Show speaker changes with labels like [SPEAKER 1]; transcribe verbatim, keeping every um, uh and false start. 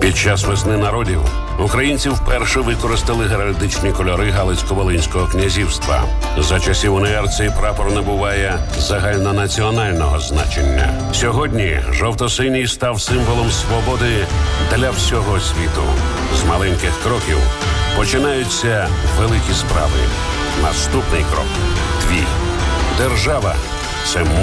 [SPEAKER 1] Під час весни народів українці вперше використали геральдичні кольори Галицько-Волинського князівства. За часів УНР цей прапор набуває загальнонаціонального значення. Сьогодні жовто-синій став символом свободи для всього світу. З маленьких кроків починаються великі справи. Наступний крок – твій. Держава – це